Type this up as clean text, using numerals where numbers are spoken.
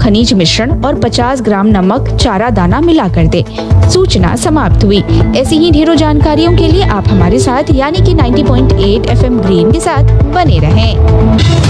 खनिज मिश्रण और 50 ग्राम नमक चारा दाना मिलाकर दे। सूचना समाप्त हुई। ऐसी ही ढेरों जानकारियों के लिए आप हमारे साथ यानी कि 90.8 FM ग्रीन के साथ बने रहें।